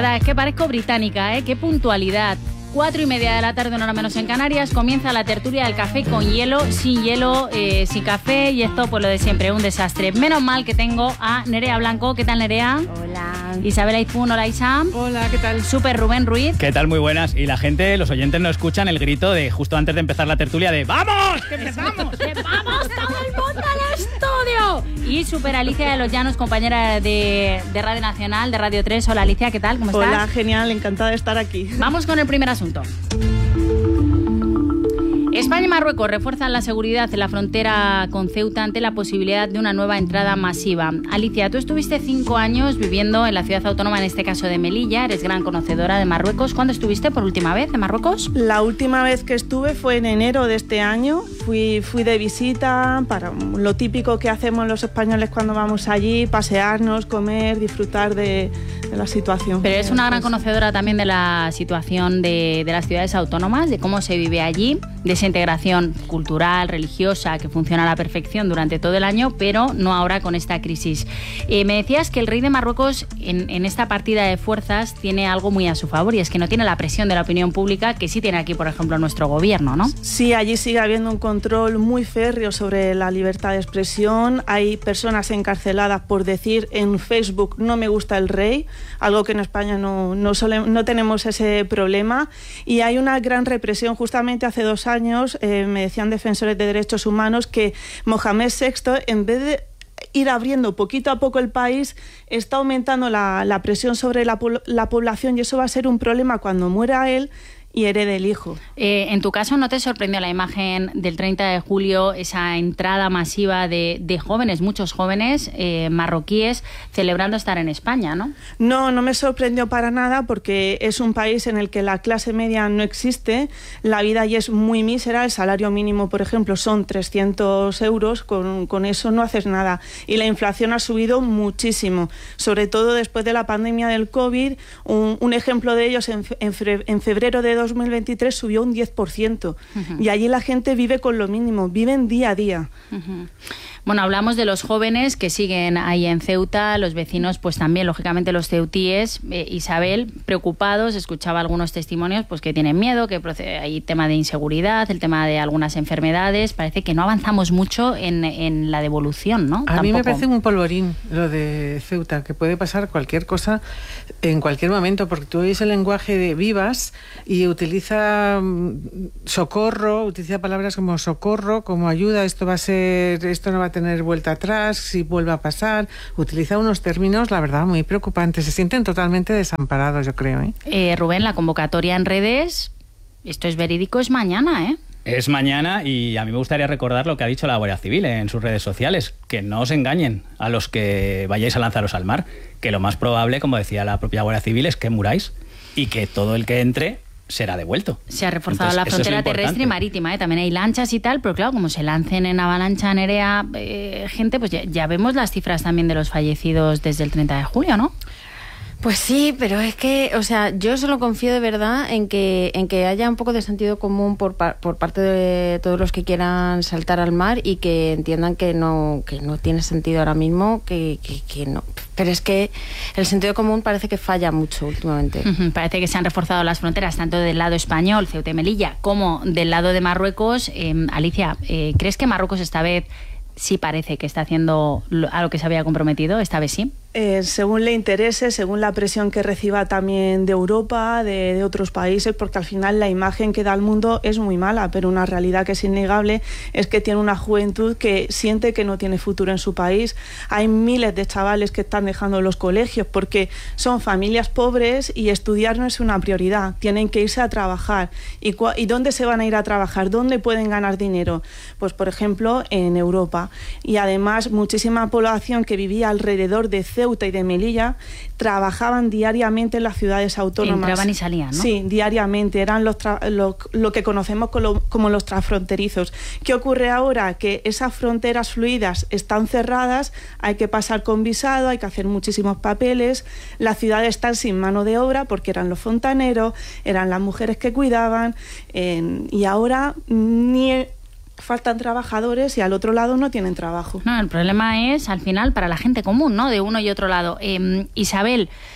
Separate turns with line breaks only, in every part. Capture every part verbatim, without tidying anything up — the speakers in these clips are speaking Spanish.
verdad, es que parezco británica, ¿eh? Qué puntualidad. Cuatro y media de la tarde, una hora menos en Canarias, comienza la tertulia del café con hielo, sin hielo, eh, sin café, y esto pues lo de siempre, un desastre. Menos mal que tengo a Nerea Blanco. ¿Qué tal, Nerea?
Hola.
Isabel Aizpún, hola Isa.
Hola, ¿qué tal?
Super Rubén Ruiz.
¿Qué tal? Muy buenas. Y la gente, los oyentes no escuchan el grito de justo antes de empezar la tertulia de ¡vamos! ¡Que empezamos!
¡Que vamos todo el mundo al estudio! Y Super Alicia de los Llanos, compañera de, de Radio Nacional, de Radio tres. Hola Alicia, ¿qué tal? ¿Cómo estás?
Hola, genial, encantada de estar aquí.
Vamos con el primer asunto. España y Marruecos refuerzan la seguridad en la frontera con Ceuta ante la posibilidad de una nueva entrada masiva. Alicia, tú estuviste cinco años viviendo en la ciudad autónoma, en este caso de Melilla, eres gran conocedora de Marruecos. ¿Cuándo estuviste por última vez en Marruecos?
La última vez que estuve fue en enero de este año. Fui, fui de visita para lo típico que hacemos los españoles cuando vamos allí, pasearnos, comer, disfrutar de, de la situación.
Pero eres una gran conocedora también de la situación de, de las ciudades autónomas, de cómo se vive allí, de esa integración cultural, religiosa, que funciona a la perfección durante todo el año, pero no ahora con esta crisis. Eh, me decías que el rey de Marruecos en, en esta partida de fuerzas tiene algo muy a su favor, y es que no tiene la presión de la opinión pública que sí tiene aquí, por ejemplo, nuestro gobierno, ¿no?
Sí, allí sigue habiendo un control muy férreo sobre la libertad de expresión. Hay personas encarceladas por decir en Facebook no me gusta el rey, algo que en España no, no, sole, no tenemos ese problema, y hay una gran represión. Justamente hace dos años eh, me decían defensores de derechos humanos que Mohamed sexto, en vez de ir abriendo poquito a poco el país, está aumentando la, la presión sobre la, la población, y eso va a ser un problema cuando muera él y herede el hijo.
Eh, en tu caso, ¿no te sorprendió la imagen del treinta de julio, esa entrada masiva de, de jóvenes, muchos jóvenes eh, marroquíes, celebrando estar en España, ¿no?
No, no me sorprendió para nada, porque es un país en el que la clase media no existe, la vida allí es muy mísera, el salario mínimo, por ejemplo, son trescientos euros, con, con eso no haces nada, y la inflación ha subido muchísimo, sobre todo después de la pandemia del COVID. Un, un ejemplo de ellos, en, en, fe, en febrero de dos mil veintitrés subió un diez por ciento, uh-huh. Y allí la gente vive con lo mínimo, viven día a día.
Uh-huh. Bueno, hablamos de los jóvenes que siguen ahí en Ceuta, los vecinos, pues también, lógicamente, los ceutíes. Eh, Isabel, preocupados, escuchaba algunos testimonios, pues que tienen miedo, que hay tema de inseguridad, el tema de algunas enfermedades. Parece que no avanzamos mucho en, en la devolución, ¿no?
A
Tampoco.
mí me parece un polvorín lo de Ceuta, que puede pasar cualquier cosa en cualquier momento, porque tú oyes el lenguaje de Vivas y utiliza socorro, utiliza palabras como socorro, como ayuda, esto va a ser, esto no va a tener vuelta atrás, si vuelve a pasar. Utiliza unos términos, la verdad, muy preocupantes. Se sienten totalmente desamparados, yo creo, ¿eh?
Eh, Rubén, la convocatoria en redes, esto es verídico, es mañana, ¿eh?
Es mañana, y a mí me gustaría recordar lo que ha dicho la Guardia Civil en sus redes sociales, que no os engañen a los que vayáis a lanzaros al mar, que lo más probable, como decía la propia Guardia Civil, es que muráis, y que todo el que entre será devuelto.
Se ha reforzado
Entonces,
la frontera terrestre y marítima, ¿eh? También hay lanchas y tal, pero claro, como se lancen en avalancha, Nerea, eh, gente, pues ya, ya vemos las cifras también de los fallecidos desde el treinta de julio, ¿no?
Pues sí, pero es que, o sea, yo solo confío de verdad en que en que haya un poco de sentido común por, por parte de todos los que quieran saltar al mar, y que entiendan que no que no tiene sentido ahora mismo, que, que, que no. Pero es que el sentido común parece que falla mucho últimamente.
Uh-huh. Parece que se han reforzado las fronteras tanto del lado español, Ceuta y Melilla, como del lado de Marruecos. Eh, Alicia, eh, ¿crees que Marruecos esta vez sí parece que está haciendo a lo que se había comprometido? ¿Esta vez sí?
Eh, según le interese, según la presión que reciba también de Europa, de, de otros países, porque al final la imagen que da al mundo es muy mala, pero una realidad que es innegable es que tiene una juventud que siente que no tiene futuro en su país. Hay miles de chavales que están dejando los colegios porque son familias pobres y estudiar no es una prioridad, tienen que irse a trabajar. ¿Y, cu- y dónde se van a ir a trabajar? ¿Dónde pueden ganar dinero? Pues por ejemplo en Europa. Y además muchísima población que vivía alrededor de Ceuta y de Melilla trabajaban diariamente en las ciudades autónomas.
Entraban y salían, ¿no?
Sí, diariamente. Eran los tra- lo, lo que conocemos como, como los transfronterizos. ¿Qué ocurre ahora? Que esas fronteras fluidas están cerradas, hay que pasar con visado, hay que hacer muchísimos papeles, las ciudades están sin mano de obra porque eran los fontaneros, eran las mujeres que cuidaban, eh, y ahora ni... faltan trabajadores y al otro lado no tienen trabajo.
No, el problema es, al final, para la gente común, ¿no? De uno y otro lado. Eh, Isabel,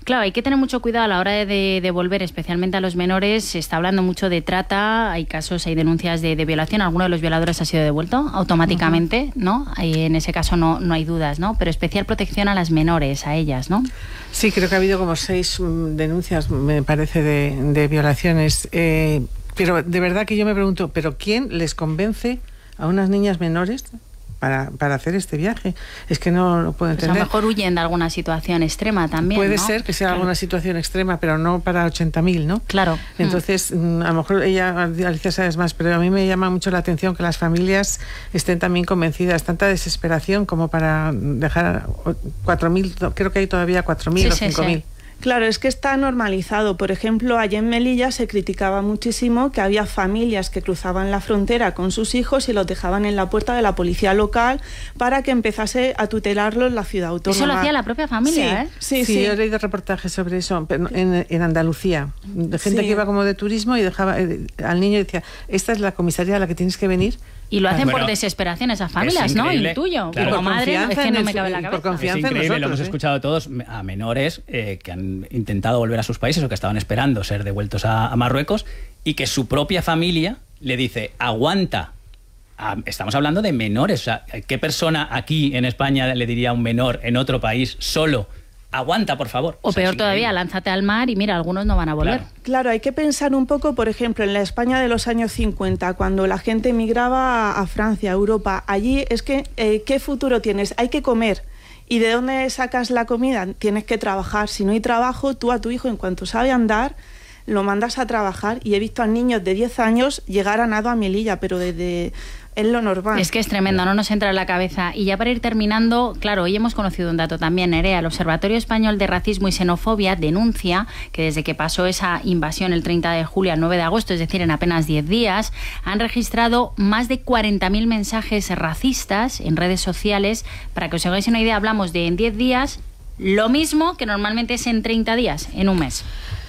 Claro, hay que tener mucho cuidado a la hora de devolver, especialmente a los menores. Se está hablando mucho de trata, hay casos, hay denuncias de, de violación. Alguno de los violadores ha sido devuelto automáticamente, uh-huh. ¿no? Ahí, en ese caso no, no hay dudas, ¿no? Pero especial protección a las menores, a ellas, ¿no?
Sí, creo que ha habido como seis denuncias, me parece, de, de violaciones. Eh, pero de verdad que yo me pregunto, ¿pero quién les convence a unas niñas menores Para, para hacer este viaje? Es que no lo puedo entender.
Pues a lo mejor huyen de alguna situación extrema también,
Puede
¿no?
ser que sea
claro.
alguna situación extrema, pero no para ochenta mil, ¿no?
Claro.
Entonces, mm. a lo mejor ella, Alicia, sabes más, pero a mí me llama mucho la atención que las familias estén también convencidas. Tanta desesperación como para dejar cuatro mil, creo que hay todavía cuatro mil sí, o cinco mil. Sí, sí.
Claro, es que está normalizado. Por ejemplo, allí en Melilla se criticaba muchísimo que había familias que cruzaban la frontera con sus hijos y los dejaban en la puerta de la policía local para que empezase a tutelarlos la ciudad autónoma.
Eso lo hacía la propia familia,
sí,
¿eh?
Sí,
sí,
sí.
Yo he leído reportajes sobre eso en, en Andalucía. De gente
sí.
que iba como de turismo y dejaba eh, al niño y decía, esta es la comisaría a la que tienes que venir.
Y lo hacen
bueno,
por desesperación esas familias, ¿no? Intuyo.
Claro.
Como madre, es que no me cabe en la cabeza.
Por confianza
es increíble,
en nosotros,
lo hemos
¿eh?
escuchado todos a menores eh, que han intentado volver a sus países o que estaban esperando ser devueltos a, a Marruecos y que su propia familia le dice, aguanta. A, estamos hablando de menores. O sea, ¿qué persona aquí en España le diría a un menor en otro país solo? Aguanta, por favor.
O, o sea, peor todavía, lánzate al mar y mira, algunos no van a volver.
Claro. claro, hay que pensar un poco, por ejemplo, en la España de los años cincuenta, cuando la gente emigraba a Francia, a Europa. Allí es que, eh, ¿qué futuro tienes? Hay que comer. ¿Y de dónde sacas la comida? Tienes que trabajar. Si no hay trabajo, tú a tu hijo, en cuanto sabe andar, lo mandas a trabajar. Y he visto a niños de diez años llegar a nado a Melilla, pero desde... es lo normal.
Es que es tremendo, no nos entra en la cabeza. Y ya para ir terminando, claro, hoy hemos conocido un dato también, Nerea. El Observatorio Español de Racismo y Xenofobia denuncia que desde que pasó esa invasión el treinta de julio al nueve de agosto, es decir, en apenas diez días, han registrado más de cuarenta mil mensajes racistas en redes sociales. Para que os hagáis una idea, hablamos de en diez días lo mismo que normalmente es en treinta días, en un mes.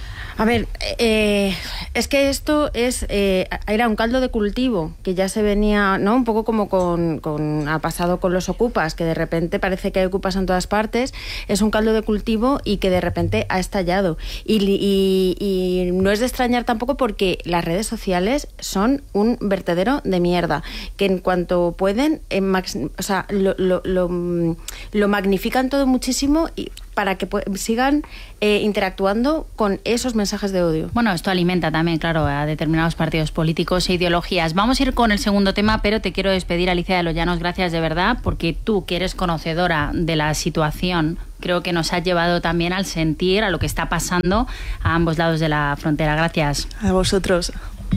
A ver, eh, es que esto es eh, era un caldo de cultivo que ya se venía, ¿no? Un poco como con, con ha pasado con los ocupas, que de repente parece que hay ocupas en todas partes. Es un caldo de cultivo y que de repente ha estallado. Y, y, y no es de extrañar tampoco porque las redes sociales son un vertedero de mierda. Que en cuanto pueden, en max, o sea, lo, lo, lo, lo magnifican todo muchísimo y para que sigan eh, interactuando con esos mensajes de odio.
Bueno, esto alimenta también, claro, a determinados partidos políticos e ideologías. Vamos a ir con el segundo tema, pero te quiero despedir, Alicia de los Llanos, gracias de verdad, porque tú, que eres conocedora de la situación, creo que nos has llevado también al sentir, a lo que está pasando a ambos lados de la frontera. Gracias.
A vosotros.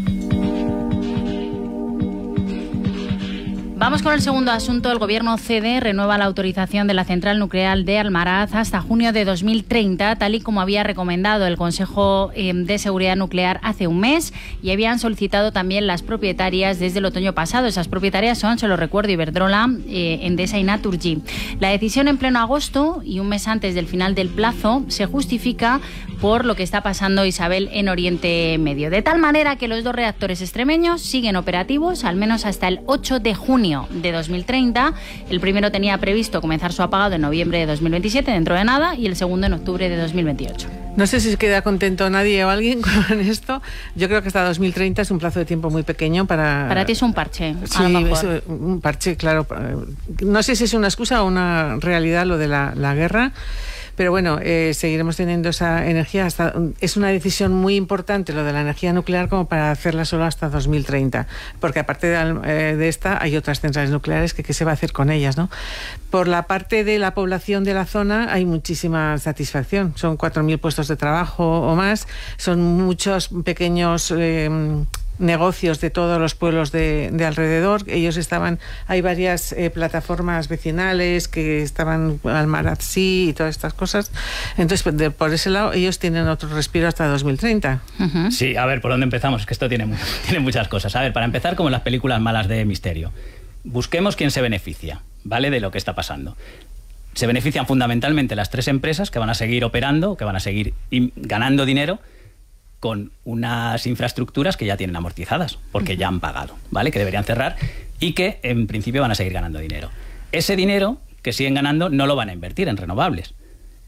Vamos con el segundo asunto. El gobierno cede renueva la autorización de la central nuclear de Almaraz hasta junio de dos mil treinta, tal y como había recomendado el Consejo de Seguridad Nuclear hace un mes, y habían solicitado también las propietarias desde el otoño pasado. Esas propietarias son, se lo recuerdo, Iberdrola, eh, Endesa y Naturgy. La decisión en pleno agosto y un mes antes del final del plazo se justifica por lo que está pasando, Isabel, en Oriente Medio. De tal manera que los dos reactores extremeños siguen operativos al menos hasta el ocho de junio de dos mil treinta. El primero tenía previsto comenzar su apagado en noviembre de dos mil veintisiete, dentro de nada, y el segundo en octubre de dos mil veintiocho.
No sé si se queda contento nadie o alguien con esto. Yo creo que hasta dos mil treinta es un plazo de tiempo muy pequeño para...
Para ti es un parche,
sí,
a lo mejor.
Es un parche, claro. No sé si es una excusa o una realidad lo de la, la guerra. Pero bueno, eh, seguiremos teniendo esa energía. Hasta, es una decisión muy importante lo de la energía nuclear como para hacerla solo hasta dos mil treinta, porque aparte de, eh, de esta hay otras centrales nucleares que qué se va a hacer con ellas, ¿no? Por la parte de la población de la zona hay muchísima satisfacción. Son cuatro mil puestos de trabajo o más, son muchos pequeños... Eh, negocios de todos los pueblos de, de alrededor. Ellos estaban, hay varias eh, plataformas vecinales que estaban Almaraz y todas estas cosas. Entonces, de, por ese lado, ellos tienen otro respiro hasta dos mil treinta.
Uh-huh. Sí, a ver, ¿por dónde empezamos? Es que esto tiene, tiene muchas cosas. A ver, para empezar, como en las películas malas de misterio, busquemos quién se beneficia, ¿vale?, de lo que está pasando. Se benefician fundamentalmente las tres empresas que van a seguir operando, que van a seguir ganando dinero con unas infraestructuras que ya tienen amortizadas, porque uh-huh. ya han pagado, ¿vale?, que deberían cerrar y que en principio van a seguir ganando dinero. Ese dinero que siguen ganando no lo van a invertir en renovables.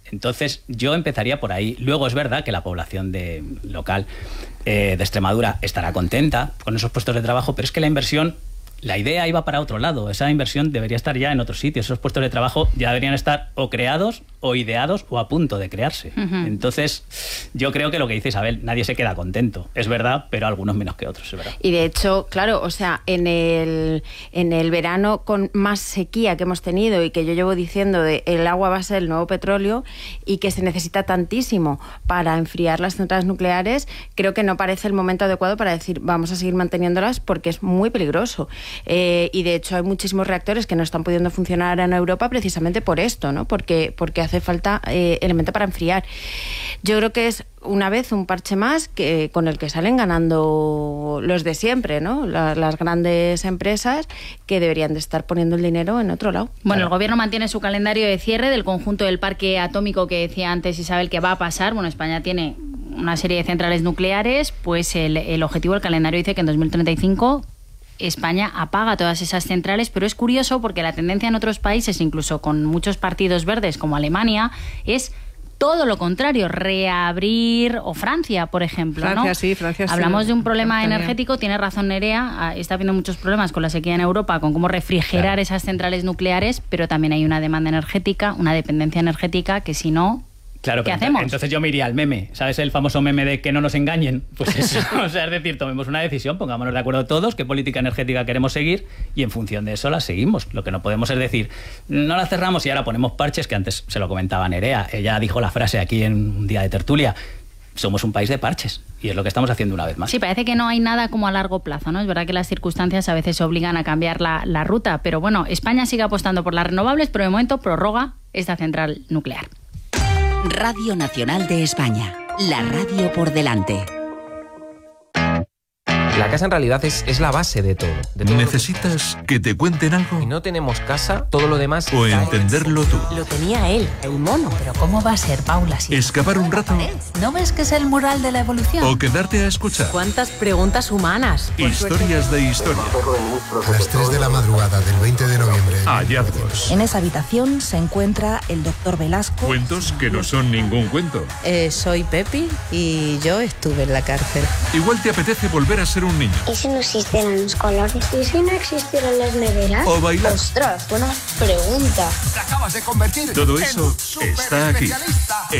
Entonces yo empezaría por ahí. Luego es verdad que la población de, local eh, de Extremadura estará contenta con esos puestos de trabajo, pero es que la inversión, la idea iba para otro lado. Esa inversión debería estar ya en otros sitios. Esos puestos de trabajo ya deberían estar o creados o ideados o a punto de crearse. Uh-huh. Entonces yo creo que lo que dice Isabel, nadie se queda contento. Es verdad, pero algunos menos que otros, es verdad.
Y de hecho, claro, o sea, en el, en el verano con más sequía que hemos tenido y que yo llevo diciendo de el agua va a ser el nuevo petróleo y que se necesita tantísimo para enfriar las centrales nucleares, creo que no parece el momento adecuado para decir vamos a seguir manteniéndolas porque es muy peligroso. Eh, y de hecho hay muchísimos reactores que no están pudiendo funcionar en Europa precisamente por esto, ¿no? Porque, porque hace falta eh, elemento para enfriar. Yo creo que es una vez un parche más que, con el que salen ganando los de siempre, ¿no? La, las grandes empresas que deberían de estar poniendo el dinero en otro lado.
Bueno, el gobierno mantiene su calendario de cierre del conjunto del parque atómico que decía antes Isabel que va a pasar. Bueno, España tiene una serie de centrales nucleares, pues el, el objetivo del calendario dice que en dos mil treinta y cinco España apaga todas esas centrales, pero es curioso porque la tendencia en otros países, incluso con muchos partidos verdes como Alemania, es todo lo contrario, reabrir, o Francia, por ejemplo.
Francia,
¿no?
sí, Francia sí.
Hablamos de un problema
Francia.
energético, tiene razón Nerea, está habiendo muchos problemas con la sequía en Europa, con cómo refrigerar claro. esas centrales nucleares, pero también hay una demanda energética, una dependencia energética que si no...
Claro,
¿qué
pero
hacemos?
Entonces yo me iría al meme, ¿sabes? El famoso meme de que no nos engañen. Pues eso, o sea, es decir, tomemos una decisión, pongámonos de acuerdo todos, qué política energética queremos seguir y en función de eso la seguimos. Lo que no podemos es decir, no la cerramos y ahora ponemos parches, que antes se lo comentaba Nerea. Ella dijo la frase aquí en un día de tertulia, somos un país de parches y es lo que estamos haciendo una vez más.
Sí, parece que no hay nada como a largo plazo, ¿no? Es verdad que las circunstancias a veces obligan a cambiar la, la ruta, pero bueno, España sigue apostando por las renovables, pero de momento prorroga esta central nuclear.
Radio Nacional de España, la radio por delante.
La casa en realidad es, es la base de todo. De todo
¿Necesitas que te cuenten algo?
Si no tenemos casa, todo lo demás...
O entenderlo tú.
Lo tenía él, el mono. Pero ¿cómo va a ser, Paula? Si
¿Escapar un rato?
¿No ves que es el mural de la evolución?
¿O quedarte a escuchar?
¿Cuántas preguntas humanas?
Historias de historia.
A las tres de la madrugada del veinte de noviembre.
Hallazgos.
En esa habitación se encuentra el doctor Velasco.
Cuentos que no son ningún cuento.
Eh, soy Pepi y yo estuve en la cárcel.
Igual te apetece volver a ser un niño.
¿Y si no existieran los colores? ¿Y si no existieran las neveras?
O bailar.
¡Ostras, buena pregunta!
Te acabas de convertir.
Todo eso está aquí.